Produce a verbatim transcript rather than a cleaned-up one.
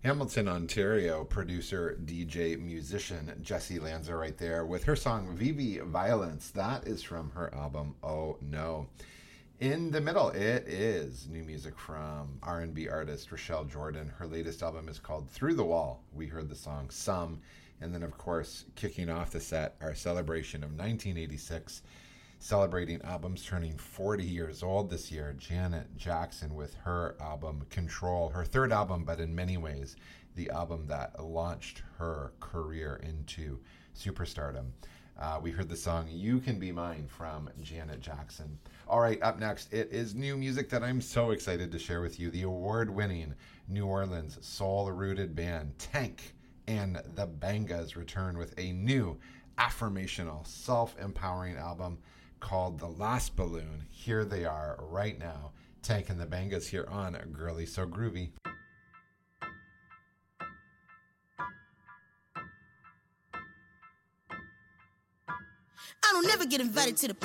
Hamilton, Ontario, producer, D J, musician Jessie Lanza right there with her song Vivi Violence. That is from her album Oh No. In the middle, it is new music from R and B artist Rochelle Jordan. Her latest album is called Through the Wall. We heard the song Some. And then, of course, kicking off the set, our celebration of nineteen eighty-six, celebrating albums turning forty years old this year, Janet Jackson with her album Control, her third album, but in many ways the album that launched her career into superstardom. Uh, we heard the song You Can Be Mine from Janet Jackson. All right, up next, it is new music that I'm so excited to share with you. The award-winning New Orleans soul-rooted band Tank and the Bangas return with a new affirmational, self-empowering album called The Last Balloon. Here they are right now. Tank and the Bangas here on Girly So Groovy. I don't never get invited to the